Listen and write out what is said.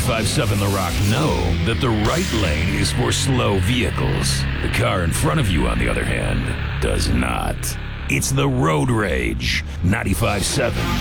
95.7 The Rock know that the right lane is for slow vehicles. The car in front of you, on the other hand, does not. It's the Road Rage. 95.7